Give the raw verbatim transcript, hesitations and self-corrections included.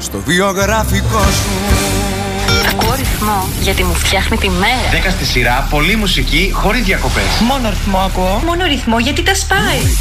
στο βιογραφικό σου. Ακούω ρυθμό γιατί μου φτιάχνει τη μέρα. Δέκα στη σειρά, πολλή μουσική, χωρίς διακοπές. Μόνο ρυθμό ακούω. Μόνο ρυθμό γιατί τα σπάει.